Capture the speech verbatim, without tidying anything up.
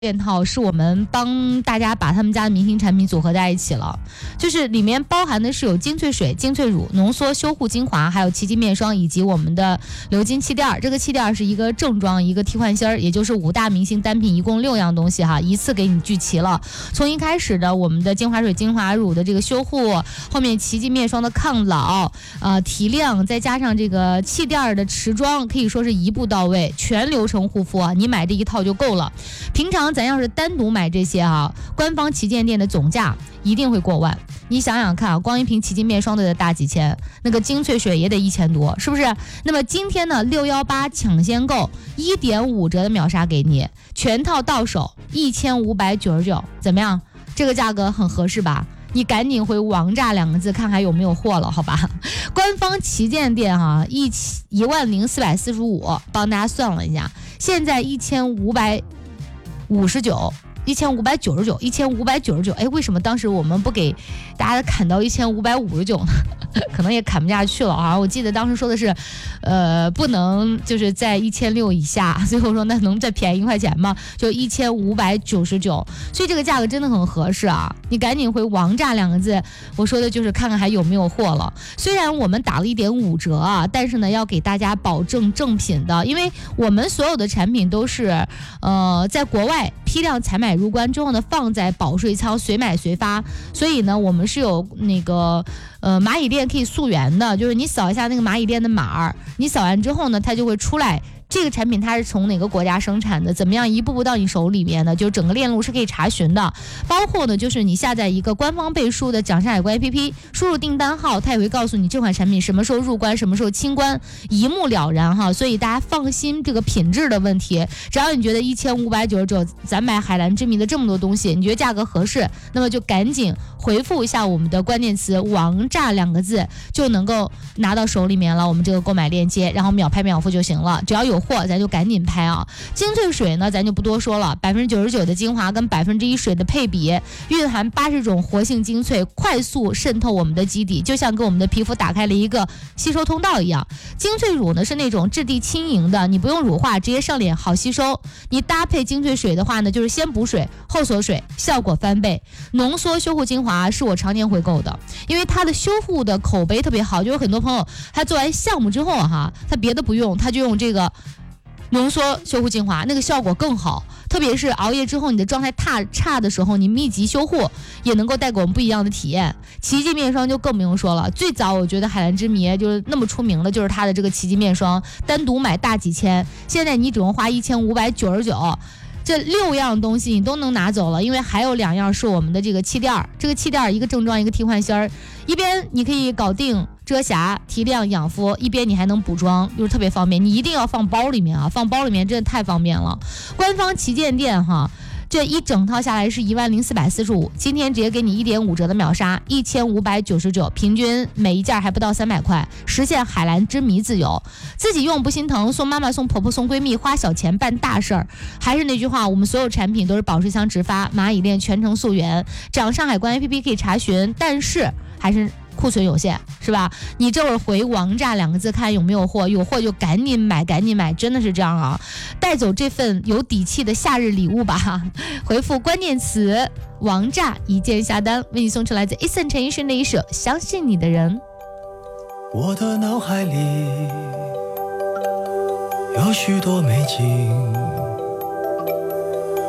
链套是我们帮大家把他们家的明星产品组合在一起了，就是里面包含的是有精粹水、精粹乳、浓缩修护精华，还有奇迹面霜以及我们的流金气垫。这个气垫是一个正装一个替换芯儿，也就是五大明星单品，一共六样东西哈，一次给你聚齐了。从一开始的我们的精华水、精华乳的这个修护，后面奇迹面霜的抗老、呃提亮，再加上这个气垫的持妆，可以说是一步到位，全流程护肤啊，你买这一套就够了。平常咱要是单独买这些啊，官方旗舰店的总价一定会过万。你想想看啊，光一瓶奇迹面霜都得大几千，那个精粹水也得一千多，是不是？那么今天呢，六一八抢先购，一点五折的秒杀给你，全套到手一千五百九十九，怎么样？这个价格很合适吧？你赶紧回王炸两个字看还有没有货了，好吧？官方旗舰店哈、啊，一一万零四百四十五，帮大家算了一下，现在一千五百五十九。一千五百九十九，一千五百九十九，哎，为什么当时我们不给大家砍到一千五百五十九呢？可能也砍不下去了啊！我记得当时说的是，呃，不能就是在一千六以下，最后说那能再便宜一块钱吗？就一千五百九十九，所以这个价格真的很合适啊！你赶紧回王炸两个字，我说的就是看看还有没有货了。虽然我们打了一点五折啊，但是呢，要给大家保证正品的，因为我们所有的产品都是呃在国外批量采买入关之后呢，放在保税仓随买随发，所以呢，我们是有那个呃蚂蚁链可以溯源的，就是你扫一下那个蚂蚁链的码，你扫完之后呢，它就会出来。这个产品它是从哪个国家生产的，怎么样一步步到你手里面的，就整个链路是可以查询的。包括呢，就是你下载一个官方背书的掌上海关 A P P， 输入订单号，它也会告诉你这款产品什么时候入关，什么时候清关，一目了然哈。所以大家放心这个品质的问题，只要你觉得一千五百九十九，咱买海蓝之谜的这么多东西，你觉得价格合适，那么就赶紧回复一下我们的关键词王炸两个字，就能够拿到手里面了我们这个购买链接，然后秒拍秒付就行了。只要有货咱就赶紧拍啊！精粹水呢，咱就不多说了，百分之九十九的精华跟百分之一水的配比，蕴含八十种活性精粹，快速渗透我们的基底，就像给我们的皮肤打开了一个吸收通道一样。精粹乳呢是那种质地轻盈的，你不用乳化，直接上脸好吸收。你搭配精粹水的话呢，就是先补水后锁水，效果翻倍。浓缩修护精华是我常年回购的，因为它的修护的口碑特别好，就有很多朋友他做完项目之后哈，他别的不用，他就用这个。浓缩修护精华那个效果更好，特别是熬夜之后你的状态差差的时候，你密集修护也能够带给我们不一样的体验。奇迹面霜就更不用说了，最早我觉得海蓝之谜就是那么出名的，就是它的这个奇迹面霜，单独买大几千，现在你只用花一千五百九十九。这六样东西你都能拿走了，因为还有两样是我们的这个气垫，这个气垫一个正装一个替换芯儿，一边你可以搞定遮瑕提亮养肤，一边你还能补妆，就是特别方便。你一定要放包里面啊，放包里面真的太方便了。官方旗舰店哈，这一整套下来是一万零四百四十五，今天直接给你一点五折的秒杀，一千五百九十九，平均每一件还不到三百块，实现海蓝之谜自由。自己用不心疼，送妈妈送婆婆送闺蜜，花小钱办大事儿。还是那句话，我们所有产品都是保税箱直发，蚂蚁链全程溯源，掌上海关 A P P 可以查询，但是还是库存有限，是吧？你这会儿回王炸两个字看有没有货，有货就赶紧买赶紧买，真的是这样啊！带走这份有底气的夏日礼物吧，回复关键词王炸一键下单，为你送出来自 Eason 陈奕迅的一首相信你的人。 我的脑海里有许多美景，